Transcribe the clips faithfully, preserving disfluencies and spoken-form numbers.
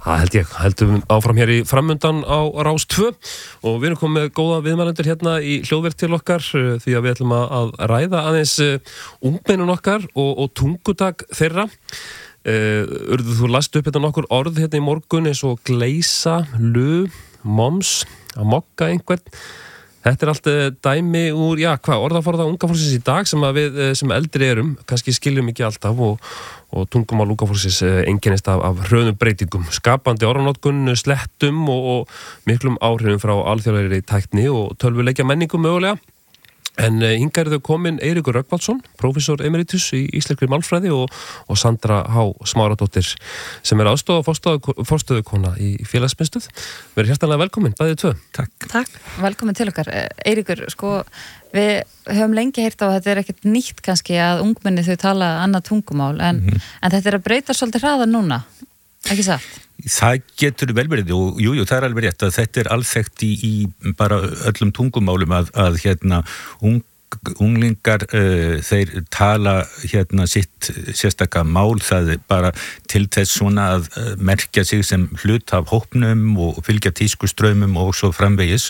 Það held ég, heldum áfram hér í framundan á Rás tvö og við erum komið með góða viðmælendur hérna í hljóðverk til okkar því að við ætlum að ræða aðeins ungmennun okkar og, og tungutak þeirra. Uh, urðu þú last upp hérna nokkur orð hérna í morgun eins og gleisa, lu, moms, að mokka einhvern. Þetta er allt dæmi úr, já, hvað, orðaforða unga fólksins í dag sem að við sem eldri erum, kannski skiljum ekki alltaf og, og tungumál unga fólksins einkennist af, af hröðum breytingum, skapandi orðanotkun, slettum og, og miklum áhrifum frá alþjóðlegri tækni og tölvuleikja menningum mögulega. En hingað eru þau komin Eiríkur Rögnvaldsson, prófessor emeritus í íslenskri málfræði og, og Sandra H. Smáradóttir sem er aðstoð og forstöðukona í félagsmiðstöð. Verið hjartanlega velkomin, bæðið tvö. Takk. Takk, velkomin til okkar. Eiríkur, sko, við höfum lengi heyrt á að þetta er ekkert nýtt kannski að ungmenni þau tala annað tungumál, en, mm-hmm. en þetta er að breyta svolítið hraðar núna, ekki satt? Það getur vel verið og jú, jú, það er alveg rétt að þetta er alþekkt í, í bara öllum tungumálum að, að hérna ung, unglingar uh, þeir tala hérna sitt sérstaka mál, það er bara til þess svona að uh, merkja sig sem hlut af hópnum og fylgja tískustraumum og svo framvegis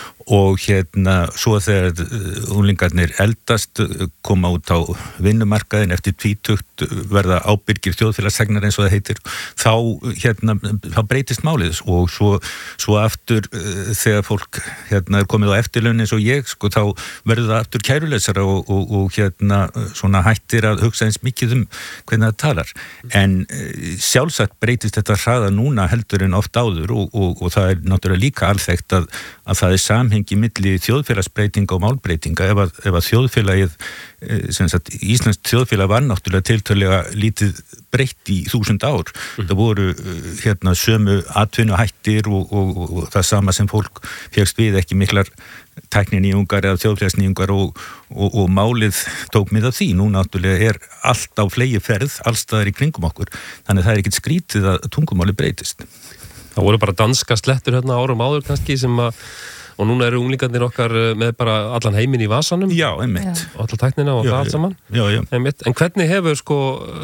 og hérna svo þegar unglingarnir eldast koma út á vinnumarkaðin eftir tvítugt verða ábyrgir þjóðfélagssagnar eins og það heitir þá, hérna, þá breytist málið og svo, svo aftur þegar fólk hérna, er komið á eftirlaun eins og ég sko, þá verður það aftur kæruleysara og, og, og hérna, svona hættir að hugsa eins mikið um hvernig það talar en sjálfsagt breytist þetta hraða núna heldur en oft áður og, og, og það er náttúrulega líka alþekkt að, að það er samhengi milli þjóðfélagsbreytinga og málbreytinga ef að, ef að þjóðfélagið sem sagt, Íslands þjóðfélag var náttúrulega tiltölulega lítið breytt í þúsund ár. Mm. Það voru hérna sömu atvinnuhættir og, og, og, og það sama sem fólk fékkst við ekki miklar tækninýjungar eða þjóðfélagsnýjungar og, og, og málið tók mið af því. Nú náttúrulega er allt á flegi ferð, allstaðar í kringum okkur. Þannig að það er ekkert skrítið að tungumáli breytist. Það voru bara danska slettur hérna árum áður kannski sem að og núna eru unglingarnir okkar með bara allan heiminn í vasanum. Já, einmitt. Og allar tæknina og það allt saman. Já, já. Einmitt. En hvernig hefur sko,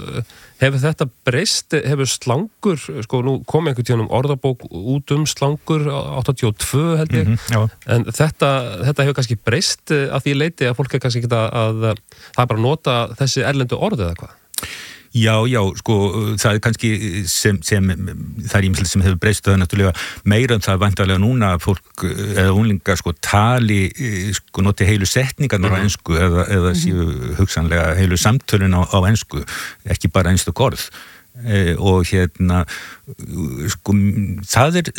hefur þetta breyst, hefur slangur, sko nú kom einhvern tíðan um orðabók út um slangur áttatíu og tvö held ég. Mm-hmm, en þetta, þetta hefur kannski breyst að því leiti að fólk er kannski ekki að, að það er bara að nota þessi erlendu orð eða hvað? Já, já, sko, það er kannski sem, sem það er ýmislegt sem hefur breyst það er náttúrulega meira en það vantarlega núna að fólk eða unglingar sko tali sko noti heilu setningarnar mm-hmm. á ensku eða, eða séu hugsanlega heilu samtölun á, á ensku, ekki bara einstök orð e, og hérna sko það er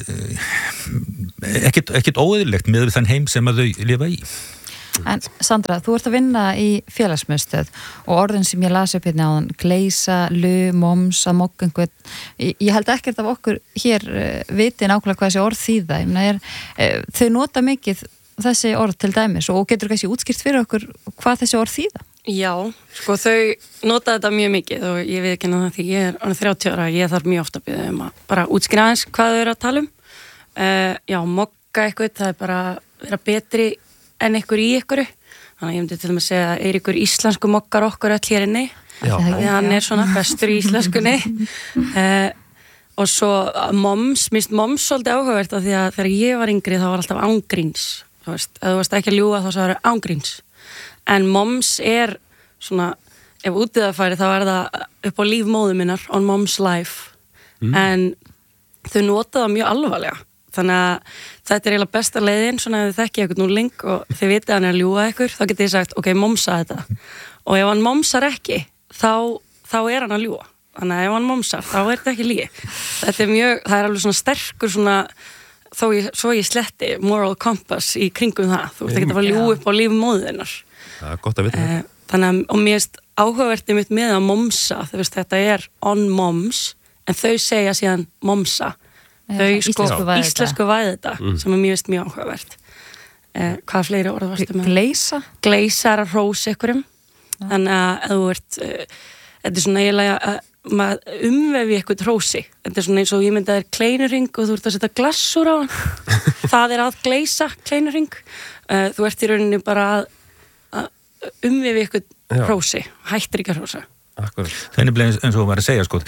ekkert, ekkert óeðlilegt með þann heim sem að þau lifa í. En Sandra, þú ert að vinna í félagsmiðstöð og orðin sem ég las upp hérna áðan, gleisa, lu, moms, að mokka einhvern, ég held ekkert af okkur hér viti nákvæmlega hvað þessi orð þýða, ég meina er, þau nota mikið þessi orð til dæmis og getur kannski útskýrt fyrir okkur hvað þessi orð þýða? Já, sko þau nota þetta mjög mikið og ég veit ekki náttúrulega því ég er orðin þrjátíu ára, ég þarf mjög ofta að byrja um að bara útskýra aðeins hvað þau eru að tala um. Uh, já, mokka eitthvað, það er bara vera betri en ykkur í ykkuru. Þannig að ég myndi til að segja að Eiríkur íslensku mokkar okkur öll hér inni. Já. Því hann er svona bestur í íslenskunni. uh, og svo moms, minnst moms svolítið áhugavert af því að þegar ég var yngri þá var alltaf ángríns. Þú veist, ef þú varst ekki að ljúga þá sagði það ángríns. En moms er svona, ef útið að færi þá er það upp á líf móður minnar, on mom's life. Mm. En þau nota það mjög alvarlega. Þannig að þetta er eiginlega besta leiðin svona ef þið þekkja eitthvað núling og þið vitið að hann er að ljúga ykkur, þá getið þið sagt, ok, momsa þetta. Og ef hann momsar ekki, þá, þá er hann að ljúga. Þannig að ef hann momsar, þá er þetta ekki lygi. Þetta er mjög, það er alveg svona sterkur svona, þó ég, svo ég sletti moral compass í kringum það. Þú ert ekki að fara að ljúga upp á líf móðinnar. Það er gott að vita það. Þannig að, og mér erst áhugavertið mitt með að momsa, þú veist, þetta er on moms, en þau segja síðan momsa. Þau sko íslensku væði þetta mm. sem er mjög veist mjög áhugavert. Eh, hvað fleiri orða varstu með? Gleisa? Gleisa er að rósa ykkurum. Ja. Þannig að þú ert, uh, þetta er svona eiginlega að maður umvefi eitthvað rósi. Þetta er svona eins og ég myndi að það er kleinurring og þú ert að setja glassur á hann. Það er að gleisa kleinurring. Uh, þú ert í rauninni bara að, að umvefi eitthvað rósi. Hættir ekki að rósa. Akkurat. Það er eins og þú var að segja sko,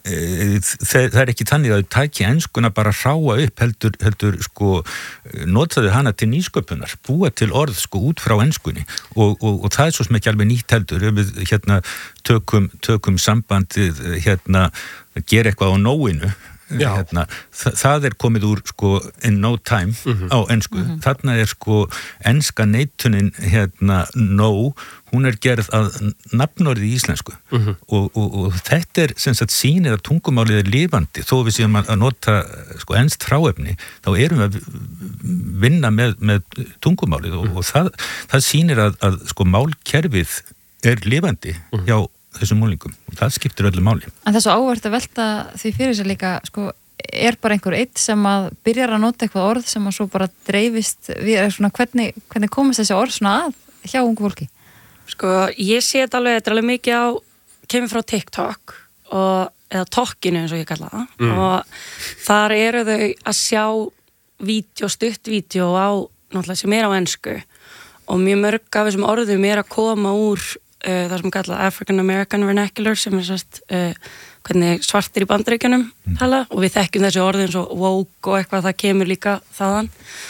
það, það er ekki þannig að þau taki enskuna bara hráa upp heldur, heldur sko, notaðu hana til nýsköpunar, búa til orð sko út frá enskunni og, og, og það er svo sem ekki alveg nýtt heldur, við hérna tökum, tökum sambandið hérna, gera eitthvað á nóinu. Hérna, það, það er komið úr sko in no time mm-hmm. á ensku mm-hmm. þarna er sko enska neitunin hérna no, hún er gerð að nafnorði í íslensku mm-hmm. og, og, og þetta er sem sagt sýnir að tungumálið er lifandi þó við séum að nota sko enskt hráefni þá erum við að vinna með, með tungumálið og, mm-hmm. og það, það sýnir að, að sko málkerfið er lifandi mm-hmm. hjá þessum múlingum og það skiptir öllu máli. En það er svo áhvert að velta því fyrir sér líka, sko, er bara einhver eitt sem að byrjar að nota eitthvað orð sem að svo bara dreifist við, svona, hvernig, hvernig komast þessi orð svona að hjá ungu fólki? Sko, ég sé þetta alveg, þetta er alveg mikið á, kemur frá TikTok og, eða tokkinu eins og ég kalla það mm. og þar eru þau að sjá vídeo, stutt vídeo á, náttúrulega sem er á ensku og mjög mörg af þessum orðum er að koma úr Uh, það sem kallað African American Vernacular sem er sérst uh, hvernig svartir í Bandaríkjunum mm. tala og við þekkjum þessi orðin svo woke og eitthvað það kemur líka þaðan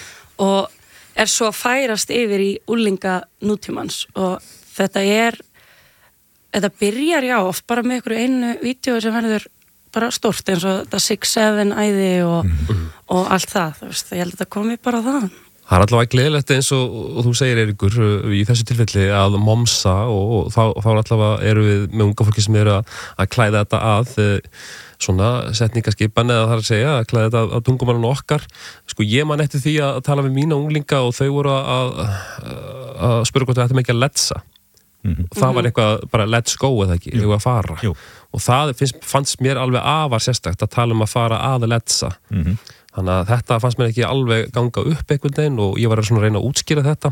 og er svo að færast yfir í úlinga nútímans og þetta er þetta byrjar já oft bara með einhverju einu vídeo sem verður bara stórt eins og þetta six seven æði og, mm. og allt það, þú veist, ég held að þetta komi bara þaðan. Það er allavega gleðilegt eins og, og þú segir Eiríkur í þessu tilfelli að momsa og, og þá, þá er allavega eru við með unga fólki sem eru að, að klæða þetta að svona setningaskipan eða það er að segja að klæða þetta að tungumálinu okkar. Sko ég man eftir því að tala við mína unglinga og þau voru að, að spyrja hvort við ættum ekki að letsa. Mm-hmm. Og það var eitthvað bara let's go eða ekki, eitthvað að fara. Jú. Og það finnst, fannst mér alveg afar sérstakt að tala um að fara að letsa. Mhm. Þannig að þetta fannst mér ekki alveg ganga upp einhvern veginn og ég var að reyna að útskýra þetta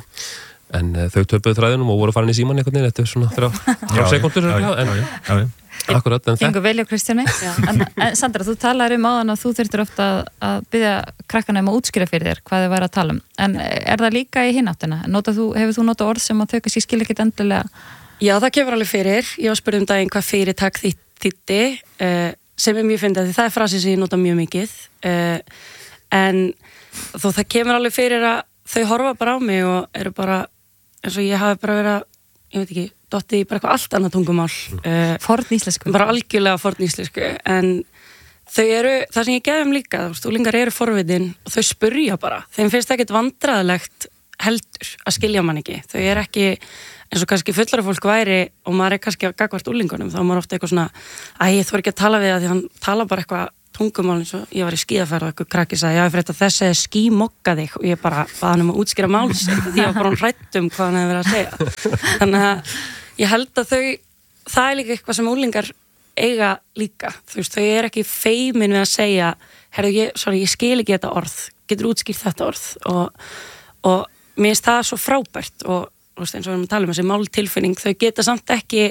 en uh, þau töpuðu þræðinum og voru farin í síman einhvern veginn eftir svona þrjá sekundur en akkurat en Gengur vel hjá Kristjáni en, en Sandra, þú talar um áðan að þú þurftir ofta að, að biðja krakkana um að útskýra fyrir þér hvað þau væri að tala um en er það líka í hináttina? Hefur þú notað orð sem að þau kannski skil ekkit endilega? Já, það kemur alveg fyrir. Ég var að spyrja um daginn hvað fyrirtak þýddi uh, sem er mjög fyndið því það er frasi sem ég nota mjög mikið uh, en þó það kemur alveg fyrir að þau horfa bara á mig og eru bara eins og ég hafi bara verið að ég veit ekki, dottið í bara eitthvað allt annað tungumál uh, forníslensku bara algjörlega forníslensku en þau eru, það sem ég gefum líka þú veist, úlingar eru forvitin og þau spurja bara þeim finnst ekkert vandræðilegt heldur að skilja mann ekki þau eru ekki eins og kannski fullara fólk væri og maður er kannski að gagvart úlingunum þá er maður ofta eitthvað svona æ, ég þori ekki að tala við það því hann tala bara eitthvað tungumál eins og ég var í skíðaferð og eitthvað krakki sagði já, ég fyrir þetta þessi er skímokka þig og ég bara baða hann um að útskýra máls því ég var bara hrætt um hvað hann hefði verið að segja þannig að ég held að þau það er líka eitthvað sem úlingar eiga líka, þú veist, þau er ekki feimin við að segja, herru, ég, sorry, ég skil ekki þetta orð, getur útskýrt þetta orð og, og mér finnst það svo frábært og eins og við erum að tala um þessi máltilfinning, þau geta samt ekki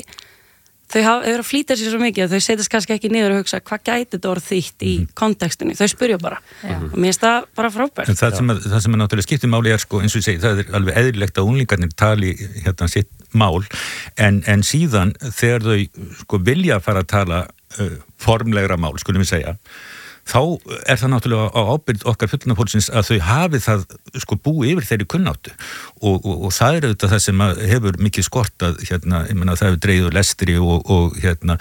þau hafa, þau eru að flýta sér svo mikið þau setjast kannski ekki niður og hugsa hvað gæti þetta orð þýtt í kontekstinu, þau spyrja bara Já. Og mér finnst það bara frábært það sem, að, það sem er náttúrulega skiptir máli er sko, eins og ég segi, það er alveg eðlilegt að unglingarnir tali hérna sitt mál en, en síðan þegar þau sko vilja fara að tala uh, formlegra mál, skulum við segja þá er það náttúrulega á ábyrgð okkar fullorðna að þau hafi það sko búið yfir þeirri kunnáttu og, og, og það er auðvitað það sem hefur mikið skort að hérna, ég meina það hefur dreigð lestri og, og hérna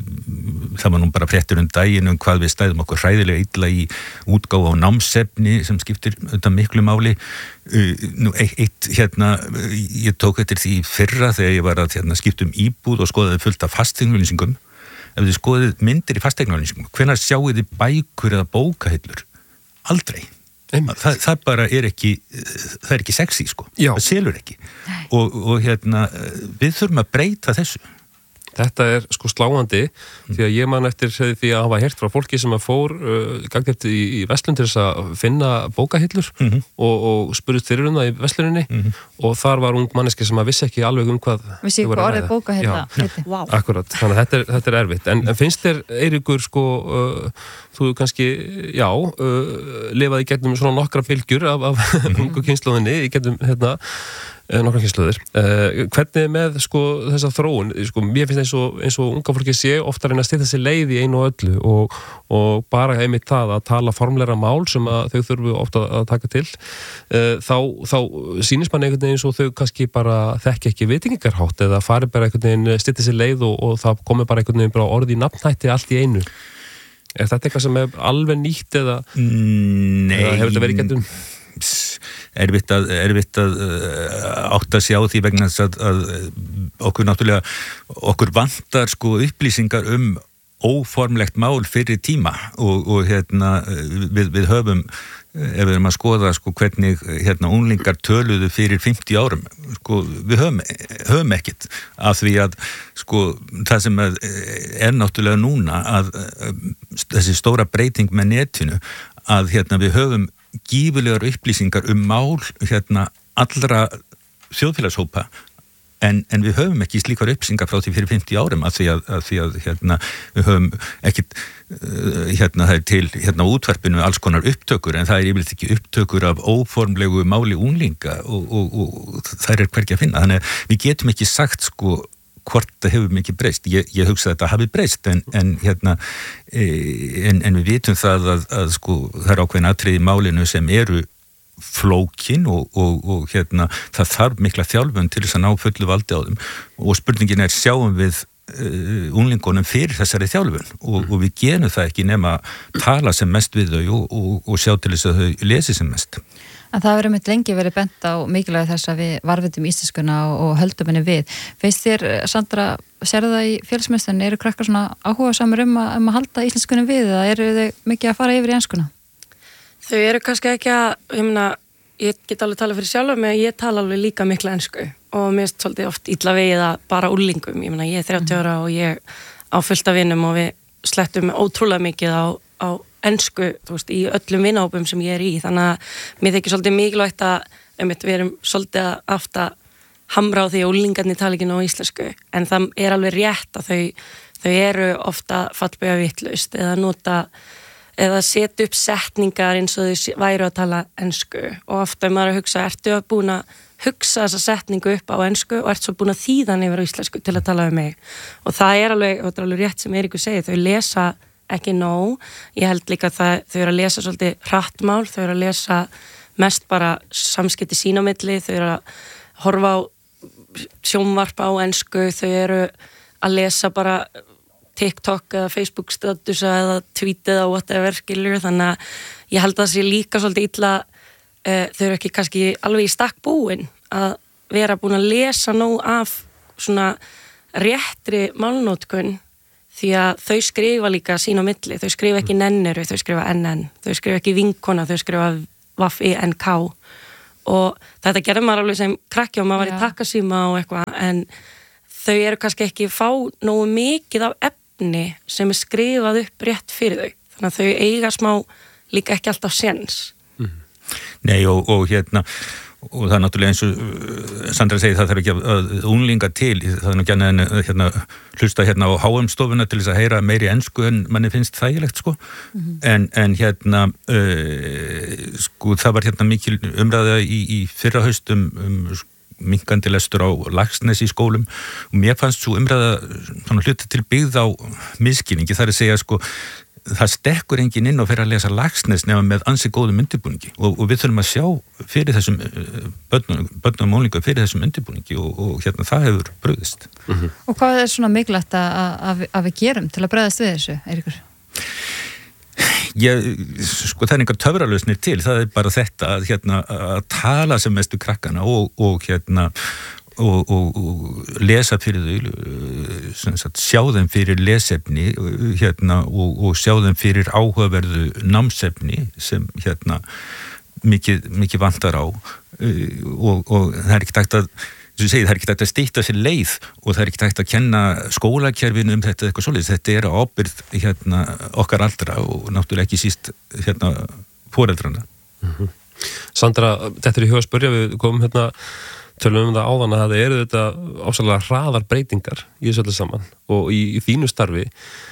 það var nú bara fréttur um daginn um hvað við stæðum okkur hræðilega illa í útgáfa á námsefni sem skiptir auðvitað miklu máli uh, nú eitt hérna ég tók eftir því fyrra þegar ég var að hérna, skipta um íbúð og skoðaði fullt af fasteignaauglýsingum ef þið skoðið myndir í fasteignaauglýsingum, hvenær sjáuð þið bækur eða bókahillur? Aldrei. Það, það bara er ekki, það er ekki sexy sko. Já. Það selur ekki. Og, og hérna, við þurfum að breyta þessu. Þetta er sko sláandi mm. því að ég man eftir því að hafa heyrt frá fólki sem að fór uh, gangt í, í verslun til þess að finna bókahillur mm-hmm. og, og spurðist fyrir um það í versluninni mm-hmm. og þar var ung manneski sem að vissi ekki alveg um hvað vissi ekki hvað orðið bókahilla wow. Akkurat, þannig að þetta er, þetta er erfitt en, en finnst þér Eiríkur sko uh, þú kannski, já uh, lifaði í gegnum svona nokkra bylgjur af, af mm-hmm. ungu kynslóðinni í gegnum hérna nokkrar kynslóðir. Uh, hvernig með sko þessa þróun, sko mér finnst eins og, eins og unga fólki sé ofta að reyna að stytta sér leið í einu og öllu og, og bara einmitt það að tala formlegra mál sem að þau þurfu ofta að taka til, uh, þá, þá sýnist mann einhvern veginn eins og þau kannski bara þekki ekki vitingarhátt eða fari bara einhvern veginn stytta sér leið og, og það komi bara einhvern veginn bara orði í nafnhætti allt í einu. Er þetta eitthvað sem er alveg nýtt eða, Nei, eða hefur þetta verið í getum? Erfitt að, erfitt að átta sig á því vegna þess að, að okkur náttúrulega, okkur vantar sko upplýsingar um óformlegt mál fyrir tíma og, og hérna við, við höfum, ef við erum að skoða sko hvernig hérna unglingar töluðu fyrir fimmtíu árum, sko við höfum, höfum ekkert af því að sko það sem er náttúrulega núna að þessi stóra breyting með netinu að hérna við höfum gífulegar upplýsingar um mál hérna allra þjóðfélagshópa en, en við höfum ekki slíkar upplýsingar frá því fyrir fimmtíu árum að því að, að, því að hérna, við höfum ekkit hérna það er til hérna útvarpinu alls konar upptökur en það er yfirleitt ekki upptökur af óformlegu máli unglinga og, og, og það er hvergi að finna þannig að við getum ekki sagt sko hvort það hefur mikið breyst. Ég, ég hugsa að þetta hafi breyst en, en, hérna, en, en við vitum það að, að sko, það er ákveðin atriði í málinu sem eru flókin og, og, og hérna, það þarf mikla þjálfun til þess að ná fullu valdi á þeim og spurningin er sjáum við uh, unglingunum fyrir þessari þjálfun og, og við genum það ekki nema tala sem mest við þau og, og, og sjá til þess að þau lesi sem mest. En það verður mitt lengi verið bent á mikilvægi þess að við varvitum íslenskuna og höldum henni við. Veist þér, Sandra, sérðu það í félagsmiðstöðinni, eru krakkar svona áhuga samur um að, um að halda íslenskunni við eða eru þau mikið að fara yfir í enskuna? Þau eru kannski ekki að, ég meina, ég get alveg tala fyrir sjálfum en ég tala alveg líka mikla ensku og mér er svolítið oft illa vegið að bara úrlingum. Ég meina, ég er þrjátíu ára og ég á fullt af vinum og við slettum ótrúlega mikið á, á ensku, þú veist, í öllum vinahópum sem ég er í, þannig að mér þykir svolítið mikilvægt að, um, við erum svolítið aftur að hamra á því að úlingarnir tala ekki nóg íslensku, en það er alveg rétt að þau, þau eru ofta fallbega vitlaust eða nota, eða setja upp setningar eins og þau væru að tala ensku og ofta er maður að hugsa, ertu að búin að hugsa þessa setningu upp á ensku og ert svo búin að þýða hann yfir á íslensku til að tala um mig og það er alveg, það er alveg rétt sem Eiríkur segir, þau lesa ekki nóg, ég held líka að það, þau eru að lesa svolítið hrattmál, þau eru að lesa mest bara samskipti sín á milli, þau eru að horfa á sjónvarp á ensku, þau eru að lesa bara TikTok eða Facebook status eða tweetið eða whatever, skilur, þannig að ég held að það sé líka svolítið illa, uh, þau eru ekki kannski alveg í stakk búin að vera búin að lesa nóg af svona réttri málnótkun því að þau skrifa líka sín á milli, þau skrifa ekki nenniru, þau skrifa N N, þau skrifa ekki vinkona, þau skrifa vaff I N K og þetta gerði maður alveg sem krakki og maður var í takkasíma og eitthvað en þau eru kannski ekki fá nógu mikið af efni sem er skrifað upp rétt fyrir þau, þannig að þau eiga smá líka ekki alltaf séns. Mm. Nei og, og hérna og það er náttúrulega eins og Sandra segir það þarf ekki að unglinga til það er nú ekki annað en hérna hlusta hérna á H M-stofuna til þess að heyra meiri ensku en manni finnst þægilegt sko mm-hmm. en, en hérna uh, sko það var hérna mikil umræða í, í fyrra haustum um minkandi lestur á Laxnesi í skólum og mér fannst svo umræða svona hluta til byggð á misskilningi það er að segja sko það stekkur enginn inn og fer að lesa Laxnes nema með ansi góðum undirbúningi og, og við þurfum að sjá fyrir þessum börnum, börnum og unglinga fyrir þessum undirbúningi og, og hérna það hefur brugðist. Mm-hmm. Og hvað er svona mikilvægt að, að, að við gerum til að bregðast við þessu, Eiríkur? Ég, sko það er einhver töfralausnir til, það er bara þetta að, hérna, að tala sem mestu krakkana og, og hérna Og, og, og lesa fyrir þau sagt, sjá þeim fyrir lesefni hérna, og, og sjá þeim fyrir áhugaverðu námsefni sem hérna mikið, mikið vantar á og, og það er ekki takt að Segi, það er ekki takt að stytta sér leið og það er ekki takt að kenna skólakerfinu um þetta eitthvað svoleiðis, þetta er á ábyrgð hérna, okkar aldra og náttúrulega ekki síst hérna, foreldrana. Mm-hmm. Sandra, þetta er í huga að spyrja, við komum hérna tölum um það áðan að það eru þetta ásæðlega hraðar breytingar í þessu öllu saman og í, í þínu starfi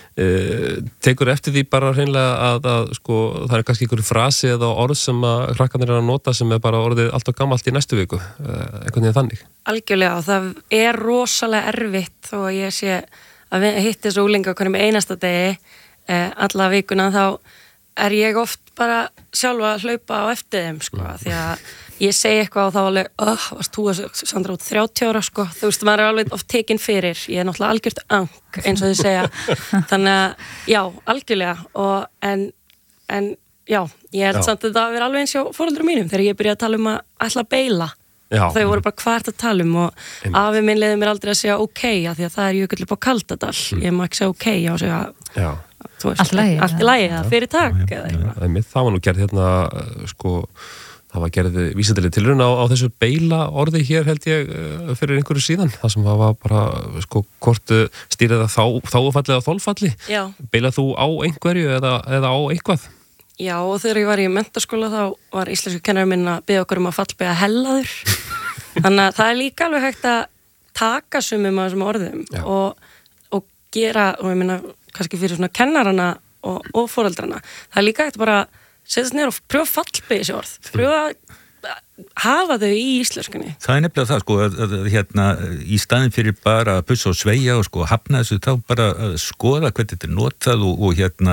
uh, tekur eftir því bara hreinlega að, að sko, það er kannski einhverju frasi eða orð sem að krakkarnir er að nota sem er bara orðið allt og gammalt í næstu viku, uh, einhvern veginn þannig. Algjörlega og það er rosalega erfitt þó að ég sé að hitti þessu úlinga hvernig með einasta degi uh, alla vikuna þá er ég oft bara sjálfa að hlaupa á eftir þeim sko, því að ég segi eitthvað og þá alveg, oh, varst þú að Sandra út þrjátíu ára sko, þú veist, maður er alveg oft tekin fyrir, ég er náttúrulega algjört ang eins og þau segja, þannig að já, algjörlega, og en, en já, ég held samt að þetta að vera alveg eins og foreldrum mínum, þegar ég byrjaði að tala um að ætla að beila, já, þau voru bara hvað ert að tala um og einmitt. Afi minn leiði mér aldrei að segja ok, að því að það er jökull upp á Kaldadal, mm. ég má ekki segja ok, ég má segja já. Allt í lagi, allt í lagi, það fyrir takk eða eitthvað. Það var nú gerð hérna, sko, það var gerð vísindaleg tilraun á, á þessu beila orði hér held ég fyrir einhverju síðan, það sem var bara, sko, hvort stýrið það þá, þáufalli eða þolfalli. Já. Beilað þú á einhverju eða, eða á eitthvað? Já, og þegar ég var í menntaskóla þá var íslensku kennarinn minn að biðja okkur um að fallbeygja hellaður. Þannig að það er líka alveg hægt að taka sumum af þessum orðum og, og gera, og ég minna, kannski fyrir svona kennarana og, og foreldrana. Það er líka hægt bara að setjast niður og pröfa að fallbeygja þessi orð. Pröfa að hafa þau í íslenskunni. Það er nefnilega það, sko, að, að, hérna, í staðin fyrir bara að pussa og sveigja og sko hafna þessu, þá bara að skoða hvernig þetta er notað og, og hérna,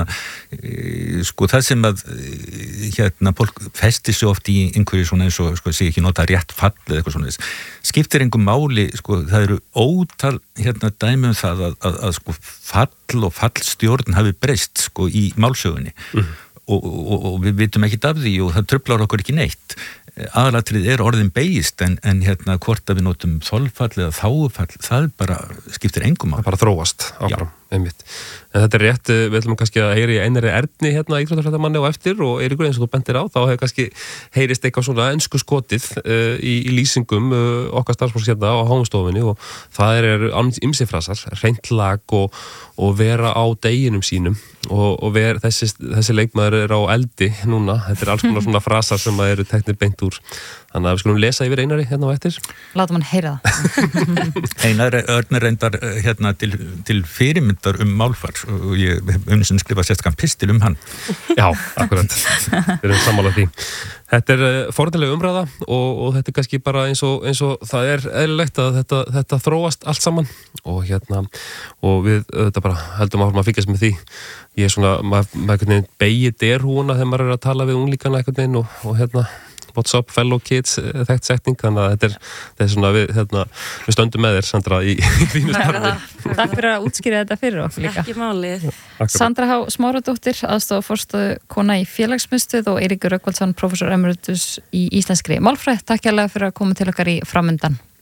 e, sko það sem að, hérna, fólk festir sig oft í einhverju svona eins og, sko, sé ekki nota rétt fall eða eitthvað svona þess. Skiptir einhver máli, sko, það eru ótal, hérna, dæmi um það að, að, að sko, fall og fallstjórn hafi breyst, sko, í málsögunni. Mm. Og, og, og við vitum ekkert af því og það truflar okkur ekki neitt. Aðalatrið er orðin beigist en, en hérna hvort að við notum þolfall eða þáufall, það bara skiptir engum á. Það bara þróast áfram, einmitt. En þetta er rétt, við ætlum kannski að heyri Einari Erni hérna íþróttafréttamanni á eftir og Eiríkur eins og þú bendir á, þá hefur kannski heyrist eitthvað svona ensku skotið uh, í, í lýsingum uh, okkar starfsfólks hérna á háumstofunni og það er ymsifrasar, hreint lag og, og vera á deginum sínum og, og ver, þessi, þessi leikmaður er á eldi núna, þetta er alls konar svona frasar sem eru teknir beint úr. Þannig að við skulum lesa yfir Einari hérna á eftir. Látum hann heyra það. Einari Örn reyndar hérna til, til fyrirmyndar um málfar og ég hef umnisin skrifað sérstakann pistil um hann. Já, akkurat. Við erum sammálað því. Þetta er forðilega umræða og, og þetta er kannski bara eins og, eins og það er eðlilegt að þetta, þetta þróast allt saman og hérna og við þetta bara heldum áfram að fylgjast með því. Ég er svona, maður mað, beigir derhúuna þegar maður er að tala við unglíkana einhvern veginn og, og hérna what's up fellow kids, þekkt setning þannig að þetta er, þetta er svona við, hérna, við stöndum með þér Sandra í, í þínu starfi. Takk fyrir að útskýra þetta fyrir okkur líka. Ekki málið. Sandra H. Smáradóttir, aðstoðarforstöðu kona í félagsmiðstöð og Eiríkur Rögnvaldsson, prófessor emeritus í íslenskri málfræði. Takk hérlega fyrir að koma til okkar í framöndan.